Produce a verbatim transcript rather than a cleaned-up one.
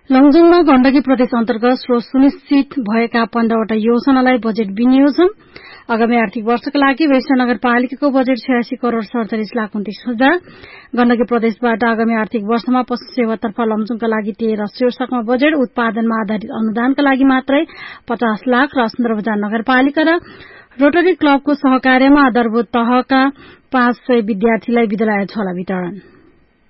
लमजुङमा गण्डकी प्रदेश अन्तर्गत स्रोत सुनिश्चित भएका पन्ध्रवटा योजनालाई बजेट विनियोजन। आगामी आर्थिक वर्षका लागि वेश्या नगरपालिकाको बजेट छयासी करोड़ सड़चालिस लाख उन्तीस हजार। गण्डकी प्रदेशबाट आगामी आर्थिक वर्षमा पशु सेवातर्फ लमजुङका लागि तेह्र शीर्षकमा बजेट उत्पादनमा आधारित अनुदानका लागि मात्रै पचास लाख र सुन्दरबजार नगरपालिका र रोटरी क्लबको सहकार्यमा आधारभूत तहका पाँच सय विद्यार्थीलाई विद्यालय झोला वितरण।